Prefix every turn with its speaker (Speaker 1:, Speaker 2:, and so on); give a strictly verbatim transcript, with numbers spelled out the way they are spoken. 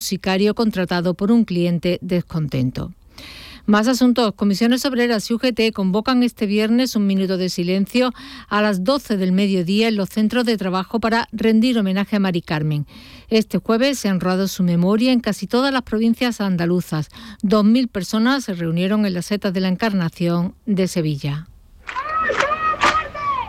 Speaker 1: sicario contratado por un cliente descontento. Más asuntos. Comisiones Obreras y U G T convocan este viernes un minuto de silencio a las doce del mediodía en los centros de trabajo para rendir homenaje a Mari Carmen. Este jueves se ha honrado su memoria en casi todas las provincias andaluzas. Dos mil personas se reunieron en las setas de la Encarnación de Sevilla.